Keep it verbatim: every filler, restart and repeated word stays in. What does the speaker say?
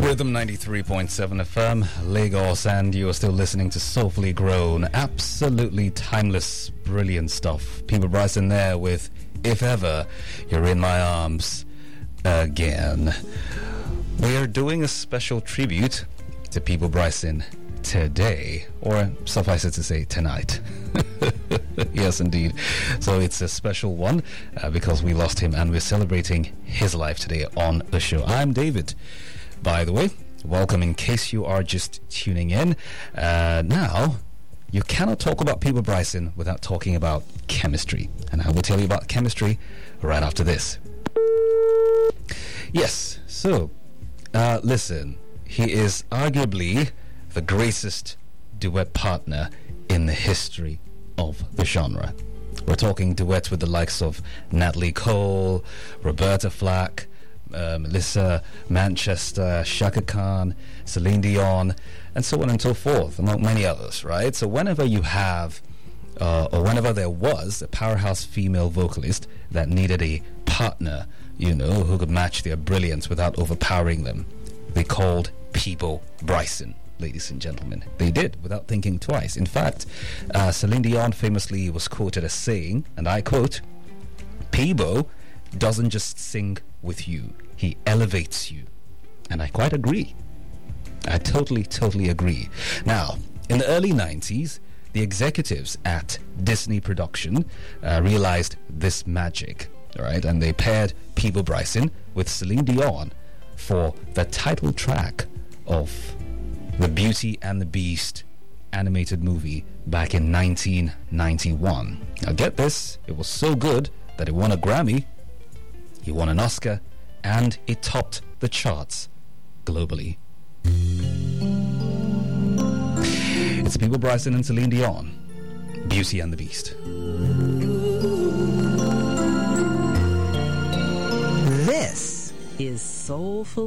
Rhythm ninety-three point seven F M, Lagos, and you are still listening to Soulfully Grown. Absolutely timeless, brilliant stuff. Peabo Bryson there with If Ever You're in My Arms Again. We are doing a special tribute to Peabo Bryson today, or suffice it to say, tonight. Yes, indeed. So it's a special one uh, because we lost him and we're celebrating his life today on the show. I'm David, by the way. Welcome in case you are just tuning in. Uh, now, you cannot talk about Peabo Bryson without talking about chemistry. And I will tell you about chemistry right after this. Yes, so, uh, listen, he is arguably the greatest duet partner in the history of the genre. We're talking duets with the likes of Natalie Cole, Roberta Flack, uh, Melissa Manchester, Chaka Khan, Celine Dion, and so on and so forth, among many others, right? So whenever you have, uh, or whenever there was a powerhouse female vocalist that needed a partner, you know, who could match their brilliance without overpowering them, they called Peabo Bryson. Ladies and gentlemen, they did without thinking twice. In fact, uh, Celine Dion famously was quoted as saying, and I quote, "Peabo doesn't just sing with you, he elevates you." And I quite agree. I totally, totally agree. Now, in the early nineties, the executives at Disney Production uh, realized this magic, right? And they paired Peabo Bryson with Celine Dion for the title track of the Beauty and the Beast animated movie back in nineteen ninety-one. Now get this, it was so good that it won a Grammy, he won an Oscar, and it topped the charts globally. It's Peabo Bryson and Celine Dion, Beauty and the Beast. This is Soulful